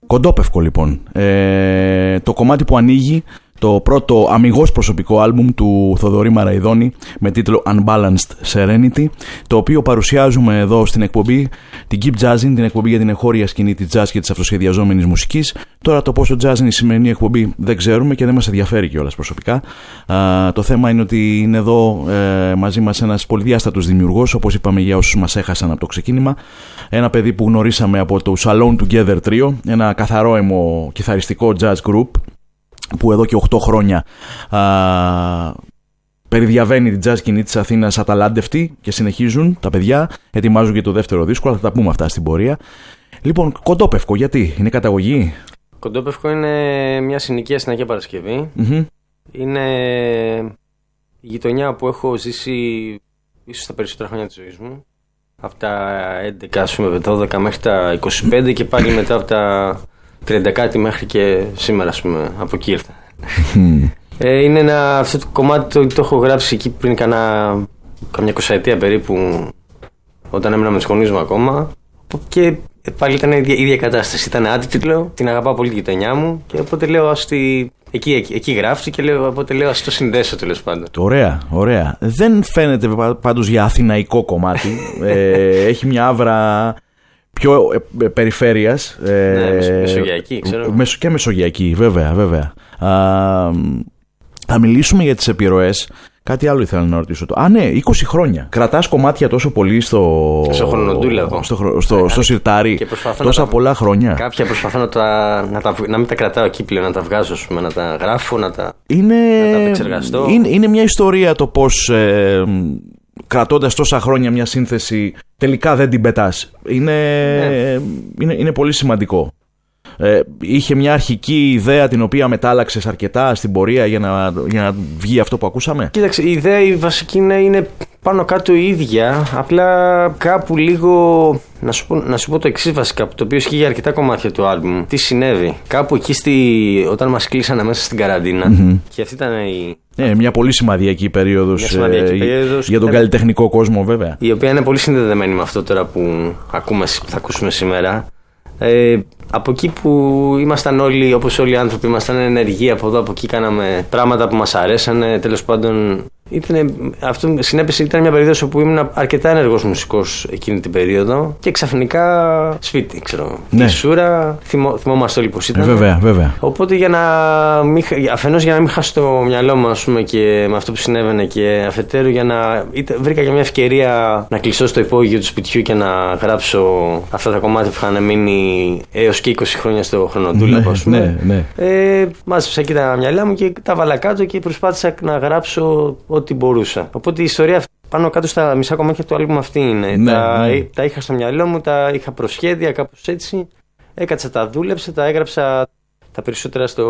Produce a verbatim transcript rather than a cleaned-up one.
Κοντόπευκο λοιπόν. Ε, το κομμάτι που ανοίγει το πρώτο αμιγώς προσωπικό άλμπουμ του Θοδωρή Μαραϊδόνη με τίτλο Unbalanced Serenity, το οποίο παρουσιάζουμε εδώ στην εκπομπή, την Keep Jazzin', την εκπομπή για την εγχώρια σκηνή της jazz και της αυτοσχεδιαζόμενης μουσικής. Τώρα το πόσο jazz είναι η σημερινή εκπομπή δεν ξέρουμε και δεν μας ενδιαφέρει κιόλας προσωπικά. Α, το θέμα είναι ότι είναι εδώ ε, μαζί μας ένας πολυδιάστατος δημιουργός, όπως είπαμε για όσους μας έχασαν από το ξεκίνημα. Ένα παιδί που γνωρίσαμε από το Alone Together Trio, ένα καθαρό αιμο κιθαριστικό jazz group, που εδώ και οκτώ χρόνια α, περιδιαβαίνει την jazz σκηνή της Αθήνας αταλάντευτη και συνεχίζουν τα παιδιά, ετοιμάζουν και το δεύτερο δίσκο, αλλά θα τα πούμε αυτά στην πορεία. Λοιπόν, Κοντόπευκο, γιατί, είναι καταγωγή? Κοντόπευκο είναι μια συνοικία στην Αγία Παρασκευή. Mm-hmm. Είναι η γειτονιά που έχω ζήσει ίσως τα περισσότερα χρόνια της ζωής μου. Από τα έντεκα, ας πούμε, δώδεκα μέχρι τα είκοσι πέντε και πάλι μετά από τα τριάντα κάτι μέχρι και σήμερα, ας πούμε, από εκεί ήρθα. Mm. ε, είναι ένα, αυτό το κομμάτι το, το έχω γράψει εκεί πριν κανένα, καμιά εικοσαετία περίπου, όταν έμενα με τους γονείς μου ακόμα, και πάλι ήταν η ίδια, ίδια κατάσταση, ήταν άτιτλο, την αγαπάω πολύ τη γειτονιά μου και οπότε λέω ας τη, εκεί, εκεί, εκεί γράφει και λέω, οπότε λέω ας το συνδέσω τέλος πάντων. Ωραία, ωραία. Δεν φαίνεται πάντως για αθηναϊκό κομμάτι, ε, έχει μια άβρα πιο ε, περιφέρειας. Ε, ναι, μεσογειακή, ξέρω. Μεσο, και μεσογειακή, βέβαια, βέβαια. Α, θα μιλήσουμε για τις επιρροές. Κάτι άλλο ήθελα να ρωτήσω. Α, ναι, είκοσι χρόνια. Κρατάς κομμάτια τόσο πολύ στο, στο χρονοτούλαβο, στο, στο, στο, στο σιρτάρι, τόσα τα, πολλά χρόνια. Κάποια προσπαθώ να, τα, να, τα, να μην τα κρατάω εκεί πλέον, να τα βγάζω, πούμε, να τα γράφω, να τα, είναι, να τα επεξεργαστώ. Είναι, είναι μια ιστορία το πώς ε, κρατώντας τόσα χρόνια μια σύνθεση τελικά δεν την πετάς. Είναι, ναι. είναι, είναι πολύ σημαντικό. Ε, είχε μια αρχική ιδέα την οποία μετάλλαξες αρκετά στην πορεία για να, για να βγει αυτό που ακούσαμε? Κοίταξε, η ιδέα η βασική είναι, είναι πάνω κάτω η ίδια, απλά κάπου λίγο να σου πω, να σου πω το εξής βασικά, το οποίο ισχύει για αρκετά κομμάτια του άλμπουμ. Τι συνέβη? Κάπου εκεί στη, όταν μας κλείσανε μέσα στην καραντίνα, mm-hmm. και αυτή ήταν η... Ε, μια πολύ σημαδιακή περίοδος, σημαδιακή περίοδος για τον καλλιτεχνικό κόσμο βέβαια. Η οποία είναι πολύ συνδεδεμένη με αυτό τώρα που, ακούμε, που θα ακούσουμε σήμερα. Ε, από εκεί που ήμασταν όλοι, όπως όλοι οι άνθρωποι, ήμασταν ενεργοί από εδώ, από εκεί, κάναμε πράγματα που μας αρέσανε. Τέλος πάντων, ήταν, αυτό συνέπεσε, ήταν μια περίοδος όπου ήμουν αρκετά ενεργός μουσικός εκείνη την περίοδο και ξαφνικά σπίτι, ξέρω. Ναι. Η σούρα, θυμό, θυμόμαστε όλοι πως ήταν. Ε, βέβαια, βέβαια. Οπότε για να μην, αφενός για να μην χάσω το μυαλό μου, ας πούμε, και με αυτό που συνέβαινε, και αφετέρου για να είτε, βρήκα και μια ευκαιρία να κλειστώ στο υπόγειο του σπιτιού και να γράψω αυτά τα κομμάτια που είχαν μείνει έως και είκοσι χρόνια στο χρονοτούλαπο, ας πούμε. Ναι, ναι. Ε, μάζεψα εκεί τα μυαλά μου και τα βάλα κάτω και προσπάθησα να γράψω ό,τι μπορούσα. Οπότε η ιστορία πάνω κάτω στα μισά κομμάτια του άλμπουμ αυτή είναι. Ναι, τα, ναι. τα είχα στο μυαλό μου, τα είχα προσχέδια, κάπως έτσι. Έκατσα, τα δούλεψα, τα έγραψα τα περισσότερα στο